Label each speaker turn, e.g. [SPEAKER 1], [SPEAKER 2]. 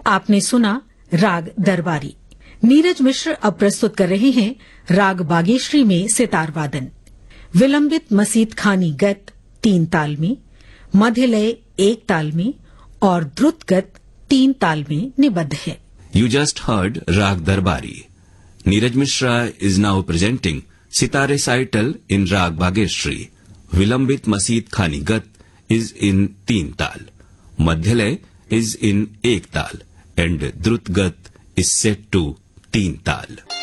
[SPEAKER 1] आपने सुना राग दरबारी। नीरज मिश्र अब प्रस्तुत कर रहे हैं राग बागेश्वरी में सितार वादन। विलंबित मसीद खानी गत 3 ताल में, मध्य लय 1 ताल में और द्रुत गत 3 ताल में निबद्ध है।
[SPEAKER 2] You just heard Rag Darbari. Neeraj Mishra is now presenting Sitar recital in Rag Bageshri. Vilambit Maseed Khani Gat is in 3 tal. Madhyalay is in 1 tal. And Drut Gat is set to 3 tal.